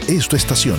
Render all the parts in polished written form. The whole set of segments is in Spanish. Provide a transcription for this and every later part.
es tu estación.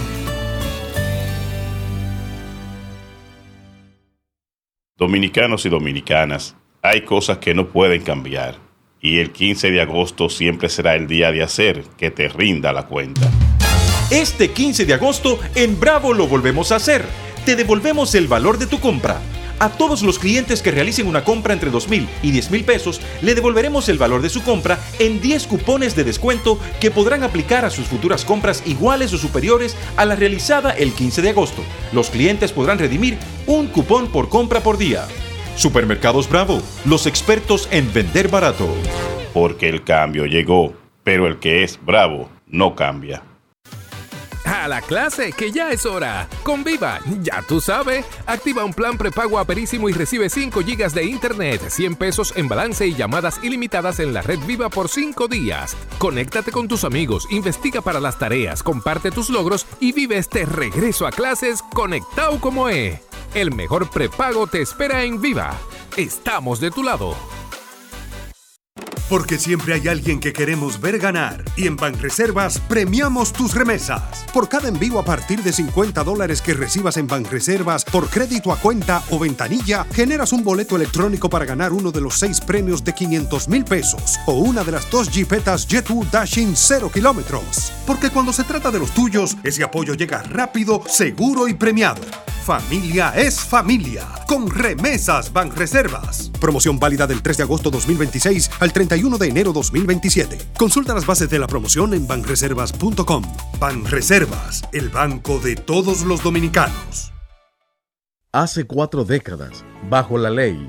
Dominicanos y dominicanas, hay cosas que no pueden cambiar. Y el 15 de agosto siempre será el día de hacer que te rinda la cuenta. Este 15 de agosto, en Bravo lo volvemos a hacer. Te devolvemos el valor de tu compra. A todos los clientes que realicen una compra entre 2,000 y 10,000 pesos, le devolveremos el valor de su compra en 10 cupones de descuento que podrán aplicar a sus futuras compras iguales o superiores a la realizada el 15 de agosto. Los clientes podrán redimir un cupón por compra por día. Supermercados Bravo, los expertos en vender barato. Porque el cambio llegó, pero el que es bravo no cambia. A la clase, que ya es hora. Con Viva, ya tú sabes. Activa un plan prepago Aperísimo y recibe 5 gigas de internet, 100 pesos en balance y llamadas ilimitadas en la red Viva por 5 días. Conéctate con tus amigos, investiga para las tareas, comparte tus logros y vive este regreso a clases conectado como es. El mejor prepago te espera en Viva. Estamos de tu lado. Porque siempre hay alguien que queremos ver ganar. Y en Banreservas premiamos tus remesas. Por cada envío a partir de $50 que recibas en Banreservas por crédito a cuenta o ventanilla, generas un boleto electrónico para ganar uno de los 6 premios de 500,000 pesos o una de las 2 Jeepetas Jet2 Dashing 0 kilómetros. Porque cuando se trata de los tuyos, ese apoyo llega rápido, seguro y premiado. Familia es familia. Con Remesas Banreservas. Promoción válida del 3 de agosto 2026 al 31 de enero 2027. Consulta las bases de la promoción en banreservas.com. Banreservas, el banco de todos los dominicanos. Hace 4 décadas, bajo la ley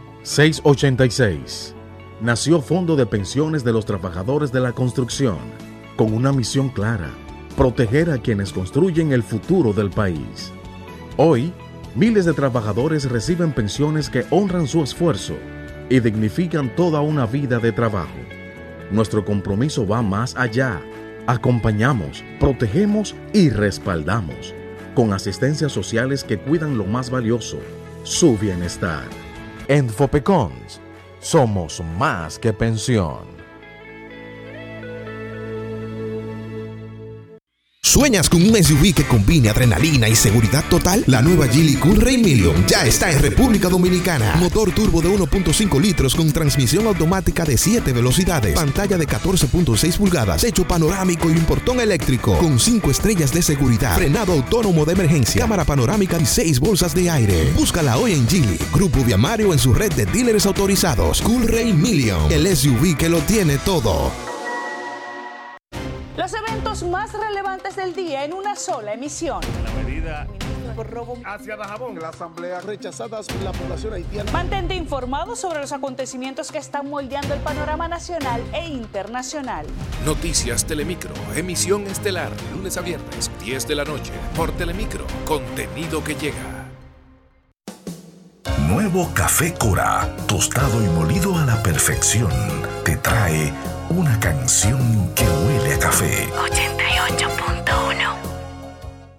686, nació Fondo de Pensiones de los Trabajadores de la Construcción, con una misión clara: proteger a quienes construyen el futuro del país. Hoy, miles de trabajadores reciben pensiones que honran su esfuerzo y dignifican toda una vida de trabajo. Nuestro compromiso va más allá. Acompañamos, protegemos y respaldamos, con asistencias sociales que cuidan lo más valioso, su bienestar. En Fopecons, somos más que pensión. ¿Sueñas con un SUV que combine adrenalina y seguridad total? La nueva Geely Coolray Million ya está en República Dominicana. Motor turbo de 1.5 litros con transmisión automática de 7 velocidades, pantalla de 14.6 pulgadas, techo panorámico y un portón eléctrico con 5 estrellas de seguridad, frenado autónomo de emergencia, cámara panorámica y 6 bolsas de aire. Búscala hoy en Geely, Grupo Viamario, en su red de dealers autorizados. Coolray Million, el SUV que lo tiene todo. Los eventos más relevantes del día en una sola emisión. La medida por robo hacia Dajabón. La asamblea rechazadas por la población haitiana. Mantente informado sobre los acontecimientos que están moldeando el panorama nacional e internacional. Noticias Telemicro, emisión estelar, lunes a viernes, 10 de la noche, por Telemicro, contenido que llega. Nuevo Café Cora, tostado y molido a la perfección, te trae una canción que huele a café. 88.